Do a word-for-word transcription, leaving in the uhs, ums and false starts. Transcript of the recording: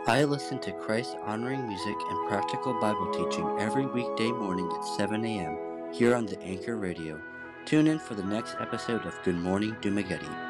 I listen to Christ-honoring music and practical Bible teaching every weekday morning at seven a.m. here on the Anchor Radio. Tune in for the next episode of Good Morning Dumaguete.